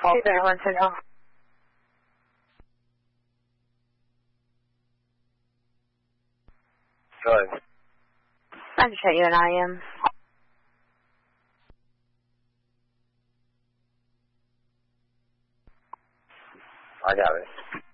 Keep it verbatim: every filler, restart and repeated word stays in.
two three one Central. Go ahead. I just sent you an I M. I got it.